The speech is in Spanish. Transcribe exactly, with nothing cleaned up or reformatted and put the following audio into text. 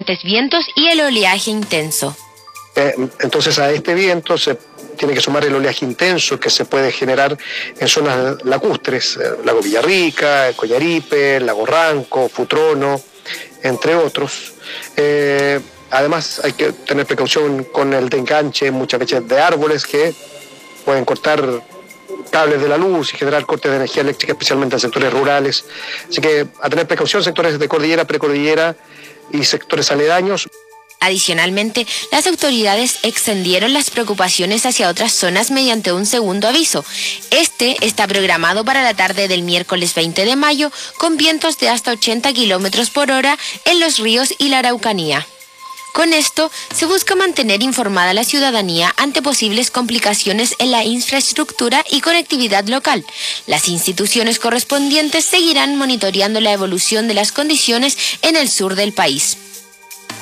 fuertes vientos y el oleaje intenso. Eh, entonces a este viento se tiene que sumar el oleaje intenso que se puede generar en zonas lacustres, eh, Lago Villarrica, Coyaripe, Lago Ranco, Futrono, entre otros. Eh, además hay que tener precaución con el desenganche muchas veces de árboles que pueden cortar cables de la luz y generar cortes de energía eléctrica, especialmente en sectores rurales. Así que a tener precaución, sectores de cordillera, precordillera y sectores aledaños. Adicionalmente, las autoridades extendieron las preocupaciones hacia otras zonas mediante un segundo aviso. Este está programado para la tarde del miércoles veinte de mayo, con vientos de hasta ochenta kilómetros por hora en los ríos y la Araucanía. Con esto, se busca mantener informada a la ciudadanía ante posibles complicaciones en la infraestructura y conectividad local. Las instituciones correspondientes seguirán monitoreando la evolución de las condiciones en el sur del país.